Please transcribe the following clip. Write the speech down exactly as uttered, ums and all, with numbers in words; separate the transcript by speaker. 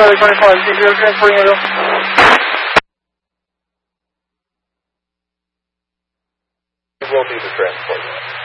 Speaker 1: Charlie twenty-five, G P S transporting you.
Speaker 2: We will need to transport you.